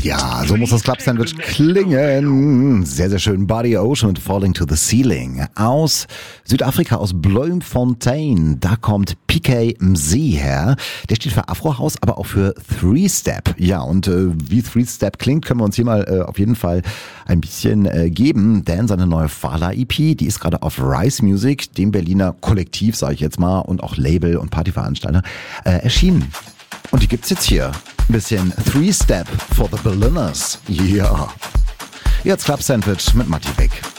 Ja, so muss das Club-Sandwich klingen. Sehr, sehr schön. Buddy Ocean mit Falling to the Ceiling. Aus Südafrika, aus Bloemfontein. Da kommt PK Mzee her. Der steht für Afro-House, aber auch für Three-Step. Ja, und wie Three-Step klingt, können wir uns hier mal auf jeden Fall ein bisschen geben. Denn seine neue Fala-EP, die ist gerade auf Rise Music, dem Berliner Kollektiv, sage ich jetzt mal, und auch Label und Partyveranstalter, erschienen. Und die gibt's jetzt hier. Ein bisschen Three-Step for the Berliners. Ja. Yeah. Jetzt Club Sandwich mit Matti Beck.